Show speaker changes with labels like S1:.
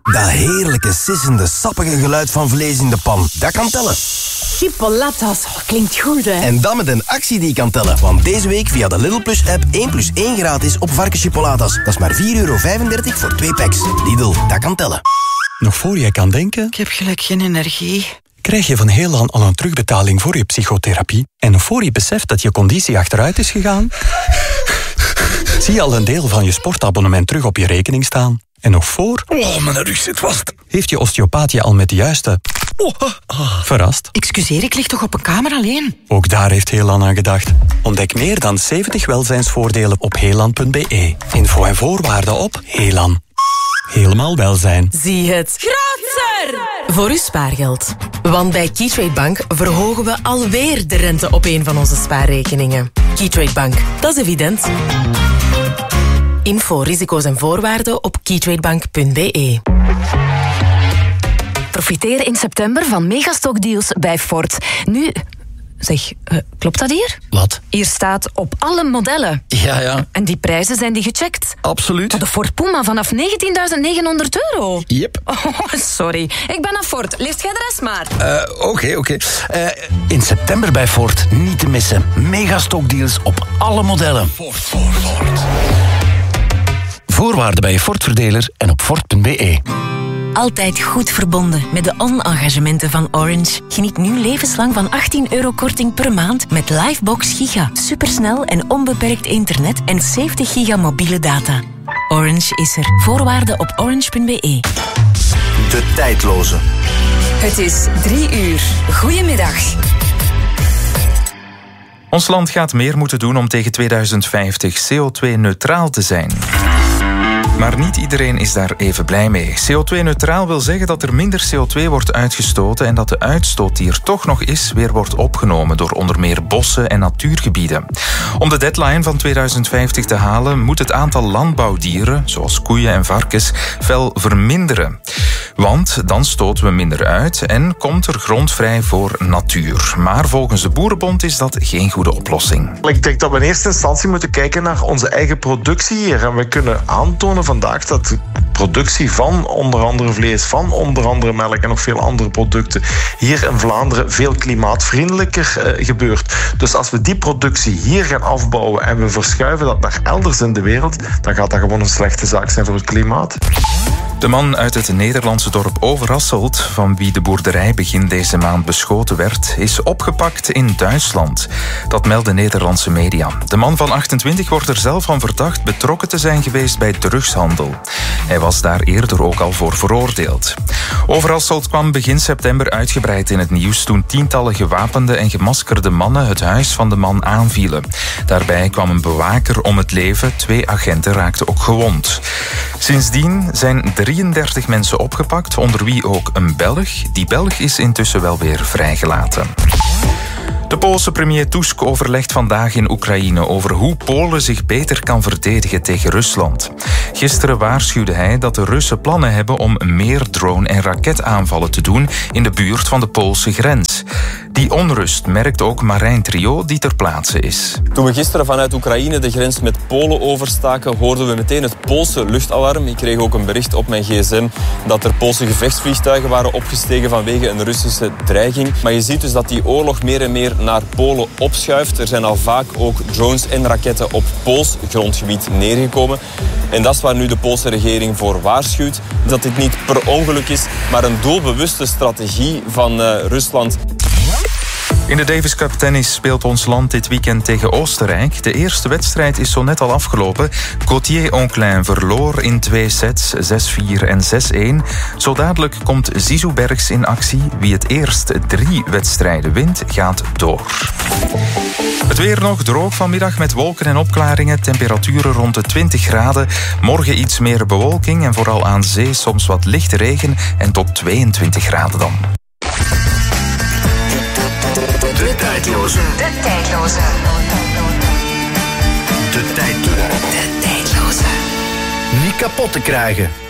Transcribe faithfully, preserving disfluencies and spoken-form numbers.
S1: Dat heerlijke, sissende, sappige geluid van vlees in de pan. Dat kan tellen.
S2: Chipolatas, oh, klinkt goed, hè?
S1: En dan met een actie die kan tellen. Want deze week via de Lidl Plus app één plus één gratis op varkenschipolatas. Dat is maar vier euro vijfendertig voor twee packs. Lidl, dat kan tellen.
S3: Nog voor je kan denken...
S2: Ik heb gelijk geen energie.
S3: Krijg je van Heelan al een terugbetaling voor je psychotherapie? En nog voor je beseft dat je conditie achteruit is gegaan? Zie je al een deel van je sportabonnement terug op je rekening staan? En nog voor...
S4: Oh, mijn rug zit vast.
S3: Heeft je osteopaat je al met de juiste...
S4: Oh, ah.
S3: Verrast?
S2: Excuseer, ik lig toch op een kamer alleen?
S3: Ook daar heeft Heelan aan gedacht. Ontdek meer dan zeventig welzijnsvoordelen op heelan punt b e. Info en voorwaarden op Heelan. Helemaal welzijn.
S2: Zie het. Grootser! Voor uw spaargeld. Want bij Keytrade Bank verhogen we alweer de rente op een van onze spaarrekeningen. Keytrade Bank, dat is evident. Info, risico's en voorwaarden op keytradebank punt b e.
S5: Profiteer in september van megastockdeals bij Ford. Nu... Zeg, uh, klopt dat hier?
S4: Wat?
S5: Hier staat op alle modellen.
S4: Ja, ja.
S5: En die prijzen zijn die gecheckt?
S4: Absoluut.
S5: De Ford Puma vanaf negentienduizend negenhonderd euro.
S4: Yep.
S5: Oh, sorry. Ik ben aan Ford. Leest jij de rest maar.
S4: Oké, uh, oké. Okay, okay. uh, in september bij Ford niet te missen. Megastockdeals op alle modellen. Ford, Ford, Ford. Voorwaarden bij je Ford-verdeler en op ford punt b e.
S6: Altijd goed verbonden met de on-engagementen van Orange. Geniet nu levenslang van achttien euro korting per maand met Livebox Giga. Supersnel en onbeperkt internet en zeventig giga mobiele data. Orange is er. Voorwaarden op orange punt b e.
S1: De tijdloze.
S7: Het is drie uur. Goedemiddag.
S8: Ons land gaat meer moeten doen om tegen tweeduizend vijftig C O twee neutraal te zijn. Maar niet iedereen is daar even blij mee. C O twee neutraal wil zeggen dat er minder C O twee wordt uitgestoten en dat de uitstoot die er toch nog is weer wordt opgenomen door onder meer bossen en natuurgebieden. Om de deadline van tweeduizend vijftig te halen moet het aantal landbouwdieren, zoals koeien en varkens, fel verminderen. Want dan stoten we minder uit en komt er grond vrij voor natuur. Maar volgens de Boerenbond is dat geen goede oplossing.
S9: Ik denk dat we in eerste instantie moeten kijken naar onze eigen productie hier. En we kunnen aantonen vandaag dat de productie van onder andere vlees, van onder andere melk en nog veel andere producten hier in Vlaanderen veel klimaatvriendelijker uh, gebeurt. Dus als we die productie hier gaan afbouwen en we verschuiven dat naar elders in de wereld, dan gaat dat gewoon een slechte zaak zijn voor het klimaat.
S8: De man uit het Nederlandse dorp Overasselt, van wie de boerderij begin deze maand beschoten werd, is opgepakt in Duitsland. Dat melden Nederlandse media. De man van achtentwintig wordt er zelf van verdacht betrokken te zijn geweest bij drugshandel. Hij was daar eerder ook al voor veroordeeld. Overasselt kwam begin september uitgebreid in het nieuws toen tientallen gewapende en gemaskerde mannen het huis van de man aanvielen. Daarbij kwam een bewaker om het leven, twee agenten raakten ook gewond. Sindsdien zijn drieëndertig mensen opgepakt, onder wie ook een Belg. Die Belg is intussen wel weer vrijgelaten. De Poolse premier Tusk overlegt vandaag in Oekraïne over hoe Polen zich beter kan verdedigen tegen Rusland. Gisteren waarschuwde hij dat de Russen plannen hebben om meer drone- en raketaanvallen te doen in de buurt van de Poolse grens. Die onrust merkt ook Marijn Trio, die ter plaatse is.
S10: Toen we gisteren vanuit Oekraïne de grens met Polen overstaken, hoorden we meteen het Poolse luchtalarm. Ik kreeg ook een bericht op mijn gsm dat er Poolse gevechtsvliegtuigen waren opgestegen vanwege een Russische dreiging. Maar je ziet dus dat die oorlog meer en meer naar Polen opschuift. Er zijn al vaak ook drones en raketten op Pools grondgebied neergekomen. En dat is waar nu de Poolse regering voor waarschuwt. Dat dit niet per ongeluk is, maar een doelbewuste strategie van uh, Rusland.
S8: In de Davis Cup tennis speelt ons land dit weekend tegen Oostenrijk. De eerste wedstrijd is zo net al afgelopen. Gauthier-Onclin verloor in twee sets, zes vier en zes een. Zo dadelijk komt Zizou Bergs in actie. Wie het eerst drie wedstrijden wint, gaat door. Het weer nog droog vanmiddag met wolken en opklaringen. Temperaturen rond de twintig graden. Morgen iets meer bewolking en vooral aan zee soms wat lichte regen en tot tweeëntwintig graden dan.
S11: De tijdloze. De tijdloze. De tijdloze. De tijdloze.
S4: Niet kapot te krijgen.